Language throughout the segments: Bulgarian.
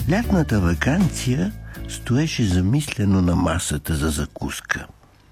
Лятната ваканция стоеше замислено на масата за закуска.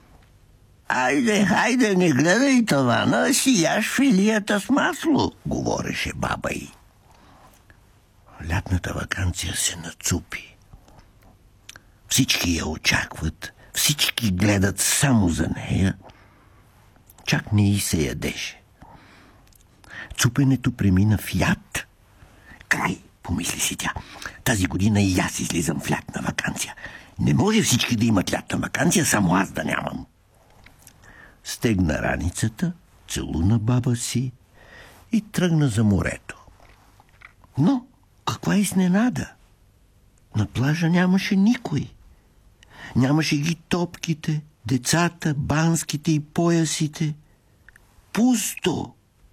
Хайде, не гледай тавана, си яш филията с масло, говореше баба й. Лятната ваканция се нацупи. Всички я очакват, всички гледат само за нея. Чак не й се ядеше. Цупенето премина в яд. Край, помисли си тя. Тази година и аз излизам в лятна ваканция. Не може всички да имат лятна ваканция, само аз да нямам. Стегна раницата, целуна баба си и тръгна за морето. Но каква изненада! На плажа нямаше никой. Нямаше ги топките, децата, банските и поясите. Пусто!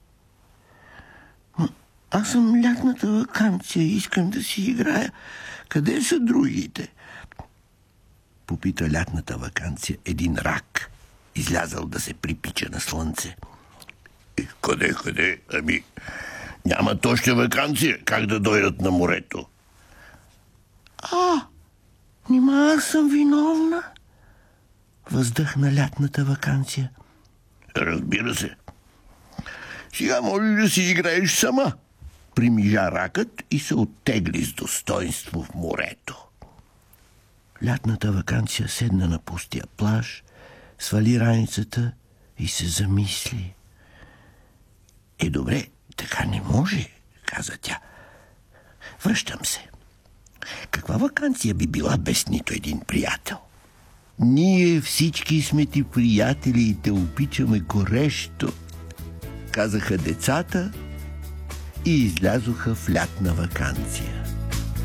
Аз съм лятната ваканция и искам да си играя. Къде са другите? Попита лятната ваканция един рак, излязъл да се припича на слънце. Къде? Ами, нямат още ваканция. Как да дойдат на морето? Нима аз съм виновна? Въздъхна лятната ваканция. Разбира се. Сега можеш да си играеш сама. Примижа ракът и се оттегли с достоинство в морето. Лятната ваканция седна на пустия плаж, свали раницата и се замисли. Добре, така не може, каза тя. Връщам се. Каква ваканция би била без нито един приятел? Ние всички сме ти приятели и те обичаме горещо, казаха децата и излязоха в лятна ваканция.